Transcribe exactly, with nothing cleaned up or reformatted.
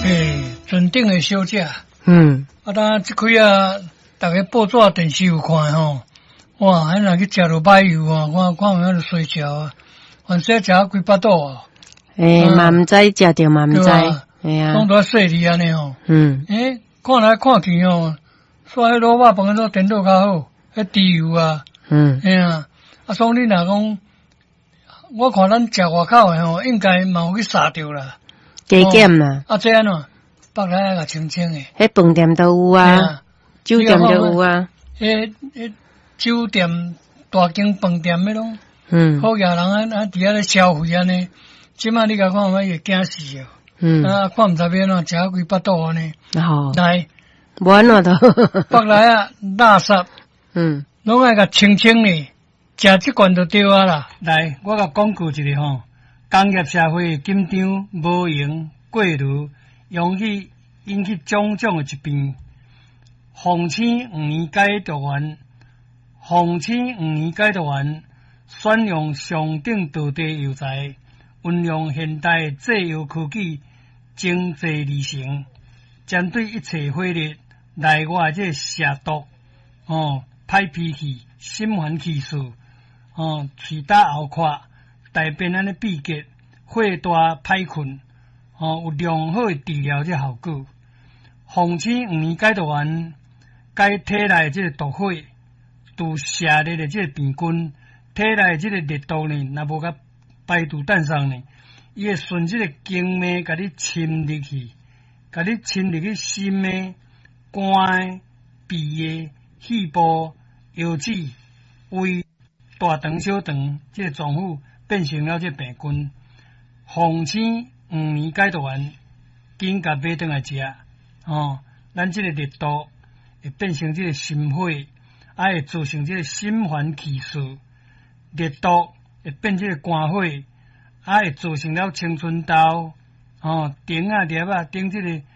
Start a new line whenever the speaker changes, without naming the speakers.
诶，尊顶的小姐，
嗯，
啊，当即开啊，大家报纸电视有看吼，哇，还若去食着歹油啊，看看有迄个水饺啊，反正食几巴肚啊，
诶，嘛毋知食着嘛毋知，
哎啊，拢在细腻安尼吼，
嗯，
诶，看来看去吼，煞迄卤肉饭都颠倒较好，迄猪油啊，
嗯，
哎啊，啊，所以你若讲，我看咱食外口的吼，应该嘛有去杀着啦。
加减啦，
啊，这安怎？北来个清清诶，
迄饭店都有啊，酒店都有啊，
迄迄酒店、大间饭店迄拢，
嗯，
好野人啊啊，伫遐咧消费安尼，即摆你甲看，我会惊死哦，
嗯，
啊，看毋知要安怎食几巴肚安尼，
好，
来，
无安怎都，
北来啊，垃圾，
嗯，
拢爱甲清清哩，食即罐就对啊啦。来，我甲讲句一个吼。工业社会紧张无闲过炉，容易引起种种的疾病。防青五年解毒丸，防青五年解毒丸选用上等道地药材，运用现代制药科技，精制而成，针对一切火热内外这蛇毒、哦歹脾气、心烦气数、哦喙打喉壳。大便安尼闭结，火大歹困，吼、哦、有良好的治疗这效果。防青五年解毒丸解体内这个毒火，除射热的这个病菌，体内这个热毒呢，若无甲排除诞生呢，伊会顺这个经脉甲你侵入去，甲你侵入去心的、肝的、鼻的、肺部、腰子、胃、大肠、小肠这个脏腑。变成了这病菌，防青五年解毒丸，紧甲买转来食，哦，咱这个热毒会变成这个心火，啊会造成这个心烦气躁，热毒会变这个肝火，啊会造成了青春痘，哦，顶啊、裂啊、顶这个